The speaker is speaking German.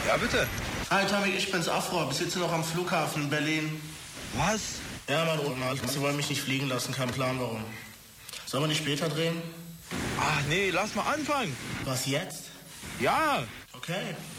Ja, bitte. Hi, Tommy, ich bin's, Afro. Ich sitze noch am Flughafen in Berlin. Was? Ja, Mann, Sie wollen mich nicht fliegen lassen. Kein Plan, warum. Sollen wir nicht später drehen? Ach, nee, lass mal anfangen. Was, jetzt? Ja. Okay.